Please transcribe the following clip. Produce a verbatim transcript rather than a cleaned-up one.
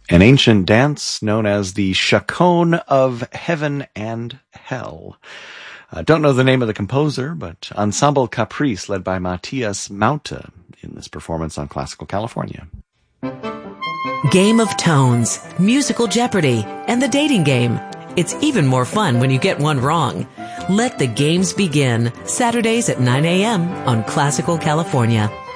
an ancient dance known as the Chaconne of Heaven and Hell. I don't know the name of the composer, but Ensemble Caprice led by Matthias Maute in this performance on Classical California. Game of Tones, Musical Jeopardy, and the dating game. It's even more fun when you get one wrong. Let the games begin, Saturdays at nine a.m. on Classical California.